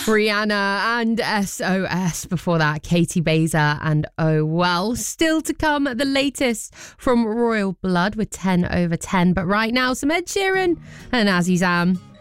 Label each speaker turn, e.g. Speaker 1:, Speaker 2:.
Speaker 1: Rihanna and SOS. Before that, Katie Beza and Oh Well. Still to come, the latest from Royal Blood with 10 over 10. But right now, some Ed Sheeran and Azizam.